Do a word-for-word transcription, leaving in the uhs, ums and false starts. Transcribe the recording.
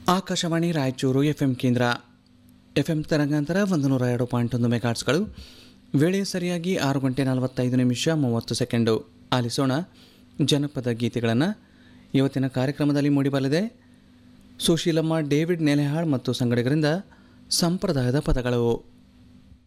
Akashvani Raichur F M ಕೇಂದ್ರ. F M ತರಂಗಾಂತರ ಒಂದು ನೂರ ಎರಡು ಪಾಯಿಂಟ್ ಒಂದು ಮೆಗಾಟ್ಸ್ಗಳು. ವೇಳೆ ಸರಿಯಾಗಿ ಆರು ಗಂಟೆ ನಲವತ್ತೈದು ನಿಮಿಷ ಮೂವತ್ತು ಸೆಕೆಂಡು. ಆಲಿಸೋಣ ಜನಪದ ಗೀತೆಗಳನ್ನು. ಇವತ್ತಿನ ಕಾರ್ಯಕ್ರಮದಲ್ಲಿ ಮೂಡಿಬರಲಿದೆ ಸುಶೀಲಮ್ಮ, ಡೇವಿಡ್ ನೆಲೆಹಾಳ್ ಮತ್ತು ಸಂಗಡಿಗರಿಂದ ಸಂಪ್ರದಾಯದ ಪದಗಳು.